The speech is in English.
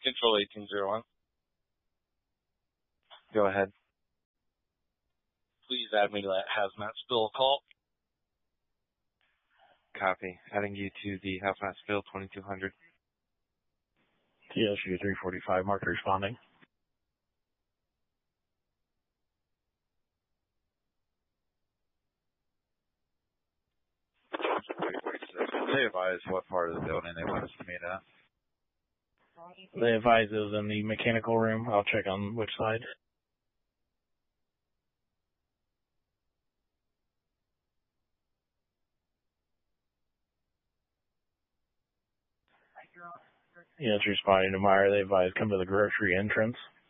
Control 1801. Go ahead. Please add me to that hazmat spill call. Copy. Adding you to the hazmat spill 2200. TSU 345, marked responding. They advise what part of the building they want us to meet at. They advise it was in the mechanical room. I'll check on which side. Yeah, it's responding to Meyer. They advise come to the grocery entrance.